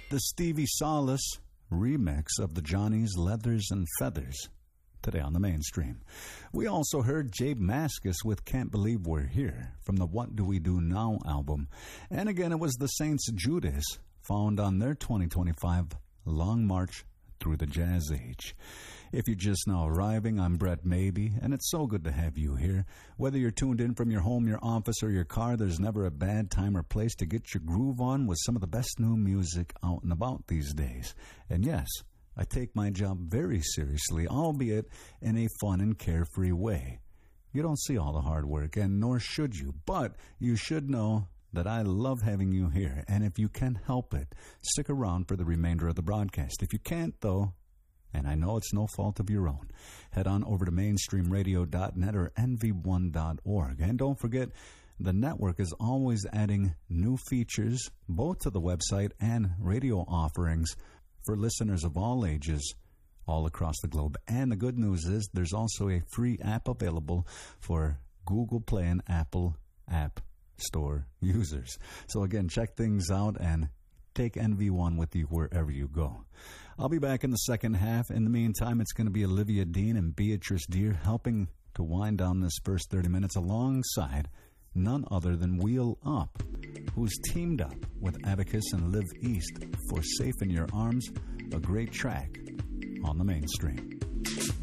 the Stevie Solace remix of the Johnny's Leathers and Feathers, today on the mainstream. We also heard Jabe Mascis with Can't Believe We're Here from the What Do We Do Now album. And again, it was the Saints Judas, found on their 2025 Long March Through the Jazz Age. If you're just now arriving, I'm Brett Maybe, and it's so good to have you here. Whether you're tuned in from your home, your office, or your car, there's never a bad time or place to get your groove on with some of the best new music out and about these days. And yes, I take my job very seriously, albeit in a fun and carefree way. You don't see all the hard work, and nor should you, but you should know that I love having you here, and if you can help it, stick around for the remainder of the broadcast. If you can't, though, and I know it's no fault of your own, head on over to mainstreamradio.net or nv1.org. And don't forget, the network is always adding new features, both to the website and radio offerings, for listeners of all ages all across the globe. And the good news is there's also a free app available for Google Play and Apple App Store users. So again, check things out and take NV1 with you wherever you go. I'll be back in the second half. In the meantime, it's going to be Olivia Dean and Beatrice Deer helping to wind down this first 30 minutes alongside none other than Wheel Up, who's teamed up with Abacus and Live East for Safe in Your Arms, a great track on the mainstream.